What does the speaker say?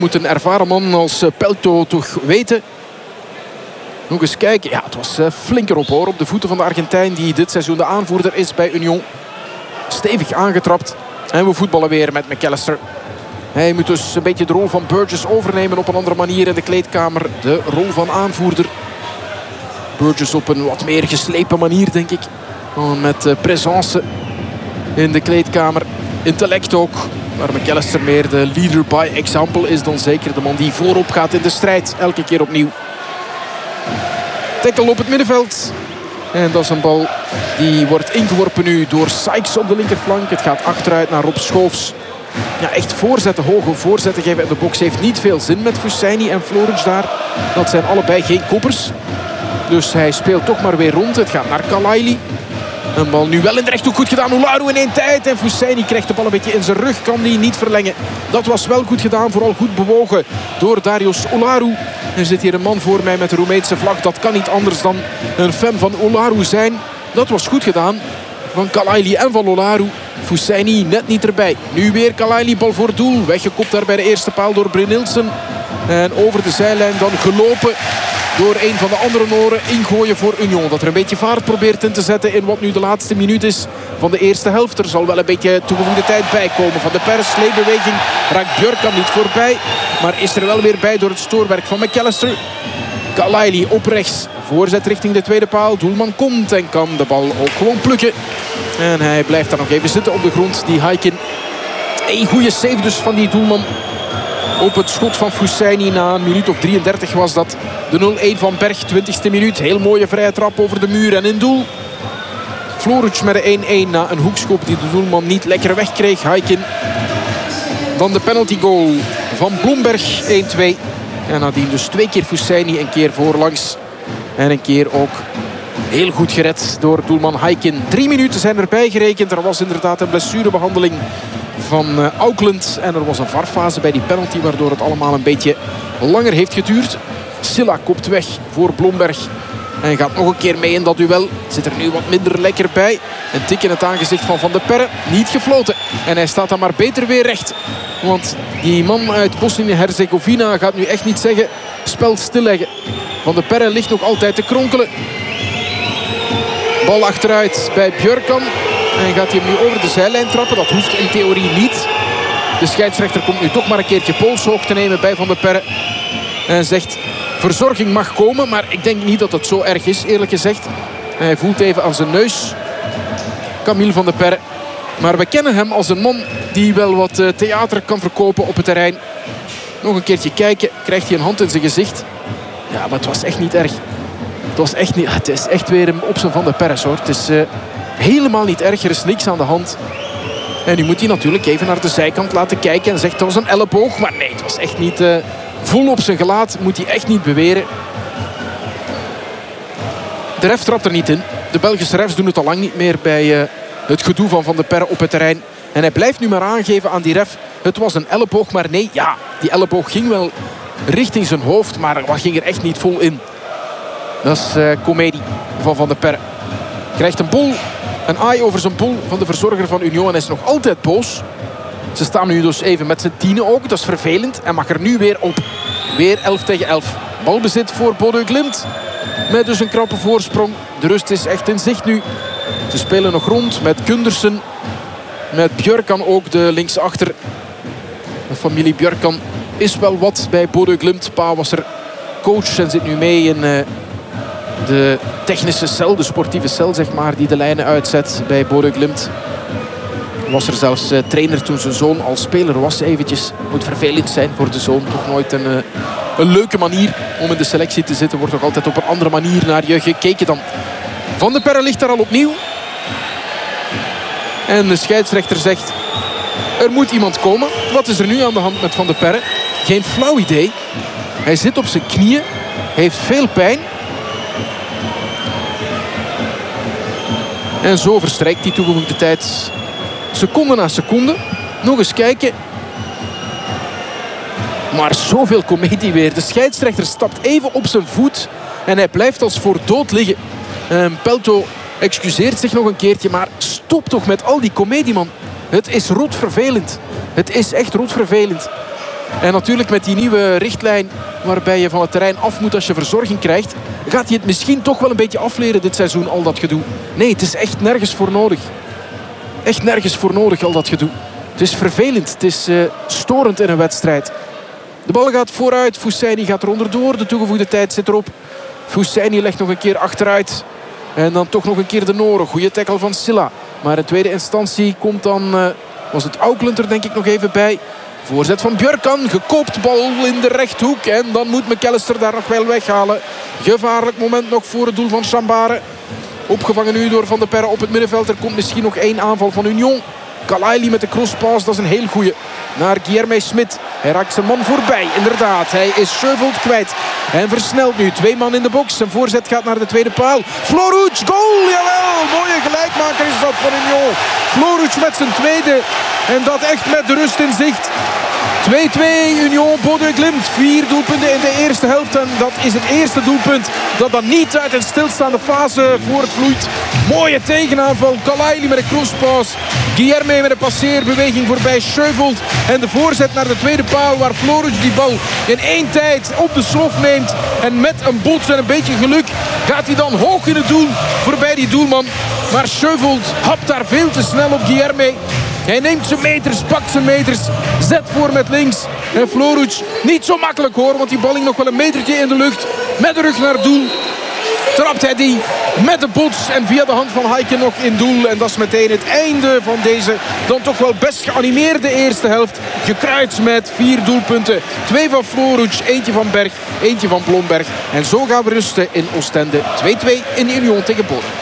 Moet een ervaren man als Pelto toch weten. Nog eens kijken. Ja, het was flinker op hoor. Op de voeten van de Argentijn die dit seizoen de aanvoerder is bij Union. Stevig aangetrapt. En we voetballen weer met McAllister. Hij moet dus een beetje de rol van Burgess overnemen op een andere manier in de kleedkamer. De rol van aanvoerder. Burgess op een wat meer geslepen manier, denk ik. Met présence in de kleedkamer. Intellect ook. Maar McAllister meer de leader by example is dan zeker de man die voorop gaat in de strijd. Elke keer opnieuw. Tackle op het middenveld. En dat is een bal die wordt ingeworpen nu door Sykes op de linkerflank. Het gaat achteruit naar Rob Schoofs. Ja, echt voorzetten, hoge voorzetten geven in de box heeft niet veel zin met Fussaini en Floric daar. Dat zijn allebei geen koppers. Dus hij speelt toch maar weer rond. Het gaat naar Kalaili. Een bal nu wel in de rechthoek, goed gedaan. Oularu in één tijd. En Fussaini krijgt de bal een beetje in zijn rug. Kan die niet verlengen. Dat was wel goed gedaan. Vooral goed bewogen door Darius Oularu. Er zit hier een man voor mij met de Roemeense vlag. Dat kan niet anders dan een fan van Oularu zijn. Dat was goed gedaan van Kalaili en van Oularu. Fussaini net niet erbij. Nu weer Kalaili, bal voor doel. Weggekopt daar bij de eerste paal door Brynildsen. En over de zijlijn dan gelopen door een van de andere Noren. Ingooien voor Union. Dat er een beetje vaart probeert in te zetten in wat nu de laatste minuut is van de eerste helft. Er zal wel een beetje toegevoegde tijd bij komen. Van de Perre, sleepbeweging, raakt Björkan niet voorbij. Maar is er wel weer bij door het stoorwerk van McAllister. Kalaili op rechts. Voorzet richting de tweede paal. Doelman komt en kan de bal ook gewoon plukken. En hij blijft daar nog even zitten op de grond. Die Haikin. Een goede save dus van die doelman. Op het schot van Fussaini na een minuut of 33 was dat. De 0-1 van Berg, 20e minuut. Heel mooie vrije trap over de muur en in doel. Floric met de 1-1 na een hoekschop die de doelman niet lekker wegkreeg. Haikin. Dan de penalty goal van Blomberg, 1-2. En nadien dus 2 keer Fussaini, een keer voorlangs. En een keer ook heel goed gered door doelman Haikin. 3 minuten zijn erbij gerekend. Er was inderdaad een blessurebehandeling van Auckland. En er was een VAR-fase bij die penalty, waardoor het allemaal een beetje langer heeft geduurd. Silla kopt weg voor Blomberg. En gaat nog een keer mee in dat duel. Zit er nu wat minder lekker bij. Een tik in het aangezicht van Van de Perre. Niet gefloten. En hij staat dan maar beter weer recht. Want die man uit Bosnië-Herzegovina gaat nu echt niet zeggen spel stilleggen. Van de Perre ligt nog altijd te kronkelen. Bal achteruit bij Björkan. En gaat hij hem nu over de zijlijn trappen. Dat hoeft in theorie niet. De scheidsrechter komt nu toch maar een keertje polshoog te nemen bij Van de Perre. En zegt verzorging mag komen. Maar ik denk niet dat het zo erg is, eerlijk gezegd. Hij voelt even aan zijn neus. Camille Van de Perre. Maar we kennen hem als een man die wel wat theater kan verkopen op het terrein. Nog een keertje kijken. Krijgt hij een hand in zijn gezicht. Ja, maar het was echt niet erg. Het is echt weer een opzet Van de Perre hoor. Het is helemaal niet erg. Er is niks aan de hand. En nu moet hij natuurlijk even naar de zijkant laten kijken. En zegt dat was een elleboog. Maar nee, het was echt niet vol op zijn gelaat. Moet hij echt niet beweren. De ref trapt er niet in. De Belgische refs doen het al lang niet meer bij het gedoe van Van de Perre op het terrein. En hij blijft nu maar aangeven aan die ref. Het was een elleboog, maar nee, ja. Die elleboog ging wel richting zijn hoofd. Maar wat ging er echt niet vol in. Dat is comedie van de Perre. Krijgt een bol. Een aai over zijn bol van de verzorger van Union. En is nog altijd boos. Ze staan nu dus even met z'n tienen ook. Dat is vervelend. En mag er nu weer op. Weer 11 tegen 11. Balbezit voor Bodø Glimt. Met dus een krappe voorsprong. De rust is echt in zicht nu. Ze spelen nog rond met Gundersen. Met Björkan ook de linksachter. De familie Björkan is wel wat bij Bodø Glimt. Pa was er coach en zit nu mee in de technische cel. De sportieve cel zeg maar, die de lijnen uitzet bij Bodø Glimt. Was er zelfs trainer toen zijn zoon al speler was eventjes. Moet vervelend zijn voor de zoon. Toch nooit een leuke manier om in de selectie te zitten. Wordt toch altijd op een andere manier naar je gekeken dan. Van de Perre ligt daar al opnieuw. En de scheidsrechter zegt er moet iemand komen. Wat is er nu aan de hand met Van de Perre? Geen flauw idee. Hij zit op zijn knieën. Heeft veel pijn. En zo verstrijkt die toegevoegde tijd seconde na seconde. Nog eens kijken. Maar zoveel comedie weer. De scheidsrechter stapt even op zijn voet. En hij blijft als voor dood liggen. Pelto excuseert zich nog een keertje. Maar stop toch met al die comedie, man. Het is rotvervelend. Het is echt rotvervelend. En natuurlijk met die nieuwe richtlijn waarbij je van het terrein af moet als je verzorging krijgt, gaat hij het misschien toch wel een beetje afleren dit seizoen, al dat gedoe. Nee, het is echt nergens voor nodig. Echt nergens voor nodig, al dat gedoe. Het is vervelend, het is storend in een wedstrijd. De bal gaat vooruit, Fousseyni gaat er onderdoor, de toegevoegde tijd zit erop. Fousseyni legt nog een keer achteruit. En dan toch nog een keer de Noren. Goede tackle van Silla. Maar in tweede instantie komt dan, was het Auckland er denk ik nog even bij. Voorzet van Björkan, gekoopt bal in de rechthoek. En dan moet McAllister daar nog wel weghalen. Gevaarlijk moment nog voor het doel van Chambare. Opgevangen nu door Van de Perre op het middenveld. Er komt misschien nog één aanval van Union. Kalaili met de crosspass, dat is een heel goeie. Naar Guilherme Smit. Hij raakt zijn man voorbij, inderdaad. Hij is Seuvold kwijt. En versnelt nu. 2 man in de box. Zijn voorzet gaat naar de tweede paal. Floruc, goal, jawel. Mooie gelijkmaker is dat van Union. Floruc met zijn tweede. En dat echt met de rust in zicht. 2-2 Union Bodø/Glimt. 4 doelpunten in de eerste helft. En dat is het eerste doelpunt dat dan niet uit een stilstaande fase voortvloeit. Mooie tegenaanval. Kalaili met een crosspass. Guilherme met een passeerbeweging voorbij Seuvold. En de voorzet naar de tweede paal waar Floruc die bal in één tijd op de slof neemt. En met een bots en een beetje geluk gaat hij dan hoog in het doel voorbij die doelman. Maar Seuvold hapt daar veel te snel op Guilherme. Hij neemt zijn meters, pakt zijn meters, zet voor met links. En Floruc, niet zo makkelijk hoor, want die bal hing nog wel een metertje in de lucht. Met de rug naar het doel. Trapt hij die met de bots en via de hand van Heike nog in doel. En dat is meteen het einde van deze dan toch wel best geanimeerde eerste helft. Gekruid met 4 doelpunten. 2 van Floruc, eentje van Berg, eentje van Blomberg. En zo gaan we rusten in Oostende. 2-2 in Union tegen Bodø.